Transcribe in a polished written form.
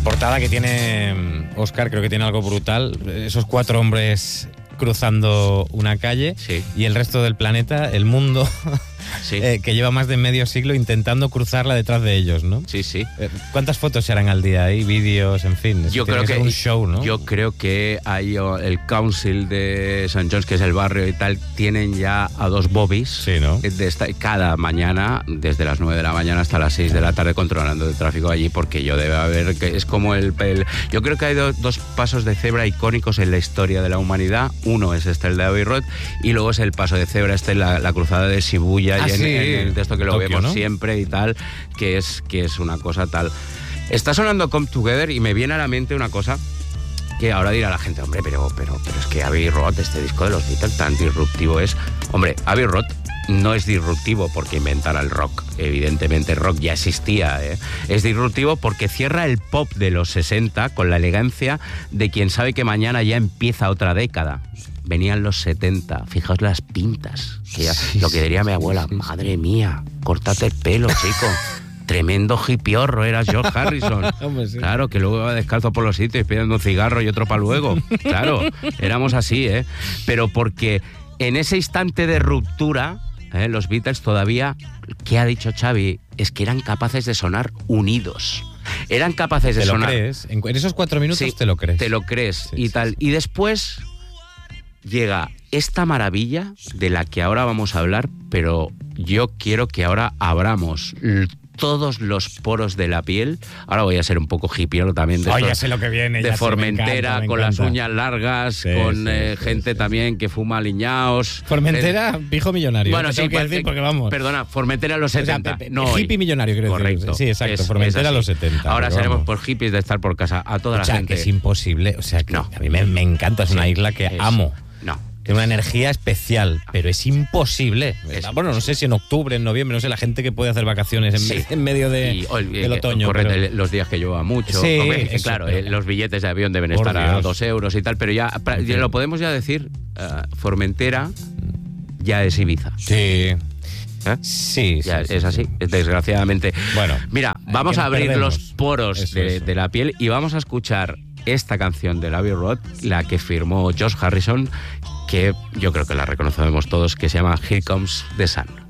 portada que tiene Óscar, creo que tiene algo brutal. Esos 4 hombres cruzando una calle, sí, y el resto del planeta, el mundo, sí, que lleva más de medio siglo intentando cruzarla detrás de ellos, ¿no? Sí, sí. ¿Cuántas fotos se harán al día ahí? Vídeos, en fin. Yo creo que es un show, ¿no? Yo creo que hay el council de St. John's, que es el barrio y tal, tienen ya a 2 bobbies, sí, ¿no? Cada mañana, desde las 9 de la mañana hasta las 6 de la tarde, controlando el tráfico allí, porque debe haber, que es como yo creo que hay 2 pasos de cebra icónicos en la historia de la humanidad. Uno es el de Abbey Road, y luego es el paso de cebra, la cruzada de Shibuya, y sí, en el texto que lo Tokio, vemos, ¿no?, siempre y tal, que es una cosa tal. Está sonando Come Together y me viene a la mente una cosa que ahora dirá la gente, hombre, pero es que Abbey Road, este disco de los Beatles, tan disruptivo es. Hombre, Abbey Road no es disruptivo porque inventara el rock. Evidentemente el rock ya existía, ¿eh? Es disruptivo porque cierra el pop de los 60 con la elegancia de quien sabe que mañana ya empieza otra década. Venían los 70, fijaos las pintas. Lo que diría mi abuela, madre mía, córtate el pelo, chico. Tremendo hipiorro era George Harrison. Hombre, sí. Claro, que luego iba descalzo por los sitios pidiendo un cigarro y otro para luego. Claro, éramos así, ¿eh? Pero porque en ese instante de ruptura, los Beatles todavía, ¿qué ha dicho Xavi? Es que eran capaces de sonar unidos. Eran capaces de sonar... ¿Te lo crees? En esos 4 minutos sí, te lo crees. Te lo crees, sí, y tal. Sí. Y después llega esta maravilla de la que ahora vamos a hablar, pero yo quiero que ahora abramos todos los poros de la piel. Ahora voy a ser un poco hipiero también de, ya sé lo que viene, de Formentera, me con encanta. las uñas largas, con gente también que fuma aliñaos. Formentera, pijo millonario. Bueno, sí, que decir porque vamos. Perdona, Formentera a los 70. O sea, no hippie millonario, quiero decir. Correcto. Sí, exacto, Formentera a los 70. Ahora seremos vamos. por hippies de estar por casa a toda la gente. Que es imposible. O sea, que no, a mí me encanta, es una isla que amo. No. Tiene una energía especial, pero es imposible. Bueno, no sé si en octubre, en noviembre, no sé, la gente que puede hacer vacaciones en medio del otoño. Correcto, los días que llueva mucho. Sí, hombre, eso, claro, pero, los billetes de avión deben estar a 2 euros y tal, pero ya lo podemos ya decir, Formentera ya es Ibiza. Sí. Sí, ya es así, desgraciadamente. Bueno, mira, vamos a abrir los poros eso. de la piel y vamos a escuchar esta canción de Abbey Road, la que firmó George Harrison, que yo creo que la reconocemos todos, que se llama Here Comes the Sun.